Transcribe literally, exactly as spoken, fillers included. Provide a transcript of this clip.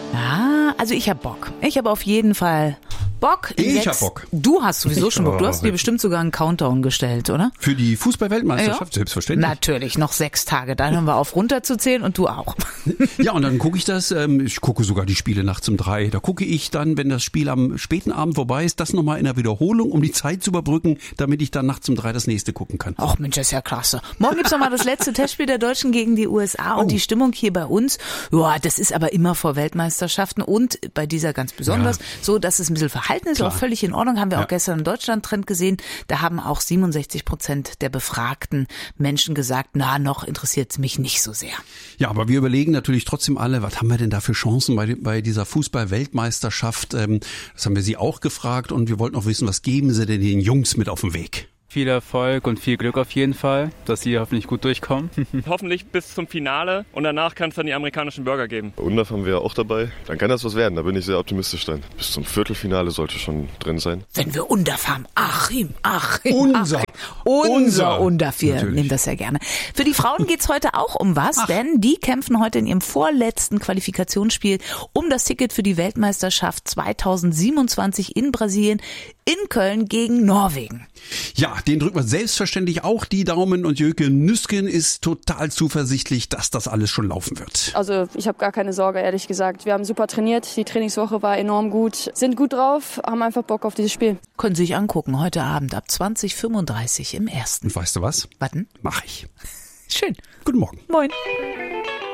Ja, also ich hab Bock. Ich habe auf jeden Fall Bock. In Ich sechs, hab Bock. Du hast sowieso Ich schon Bock. Du auch. hast dir bestimmt sogar einen Countdown gestellt, oder? Für die Fußball-Weltmeisterschaft, Ja. selbstverständlich. Natürlich, noch sechs Tage. Dann hören wir auf runterzuzählen und du auch. Ja, und dann gucke ich das, ähm, ich gucke sogar die Spiele nachts um drei. Da gucke ich dann, wenn das Spiel am späten Abend vorbei ist, das nochmal in der Wiederholung, um die Zeit zu überbrücken, damit ich dann nachts um drei das nächste gucken kann. Ach Mensch, das ist ja klasse. Morgen gibt's noch mal das letzte Testspiel der Deutschen gegen die U S A und Oh. die Stimmung hier bei uns, ja, das ist aber immer vor Weltmeisterschaften und bei dieser ganz besonders Ja. so, dass es ein bisschen verhalten ist, Klar. auch völlig in Ordnung. Haben wir Ja. auch gestern im Deutschland-Trend gesehen. Da haben auch siebenundsechzig Prozent der befragten Menschen gesagt, na, noch interessiert's mich nicht so sehr. Ja, aber wir überlegen natürlich trotzdem alle, was haben wir denn da für Chancen bei, bei dieser Fußball-Weltmeisterschaft? Ähm, das haben wir sie auch gefragt und wir wollten auch wissen, was geben sie denn den Jungs mit auf den Weg? Viel Erfolg und viel Glück auf jeden Fall, dass sie hoffentlich gut durchkommen. Hoffentlich bis zum Finale und danach kann es dann die amerikanischen Burger geben. U N D A F haben wir ja auch dabei. Dann kann das was werden, da bin ich sehr optimistisch dann. Bis zum Viertelfinale sollte schon drin sein. Wenn wir U N D A F haben, Achim, Achim, Unser. Achim. Unser Unser. U N D A F, wir Natürlich. nehmen das sehr gerne. Für die Frauen geht's heute auch um was, denn die kämpfen heute in ihrem vorletzten Qualifikationsspiel um das Ticket für die Weltmeisterschaft zweitausendsiebenundzwanzig in Brasilien, in Köln gegen Norwegen. Ja, den drücken wir selbstverständlich auch die Daumen und Jöke Nüsken ist total zuversichtlich, dass das alles schon laufen wird. Also ich habe gar keine Sorge, ehrlich gesagt. Wir haben super trainiert, die Trainingswoche war enorm gut, sind gut drauf, haben einfach Bock auf dieses Spiel. Können Sie sich angucken, heute Abend ab zwanzig Uhr fünfunddreißig im ersten. Und weißt du was? Warten. Mach ich. Schön. Guten Morgen. Moin.